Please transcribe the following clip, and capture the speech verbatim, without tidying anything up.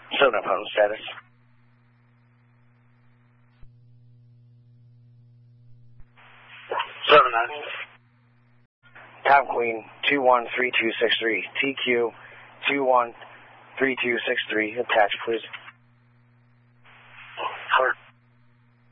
Still no phone status. Seven nine. Tom Queen, two one three two six three. T Q, two one three two six three. Attach, please.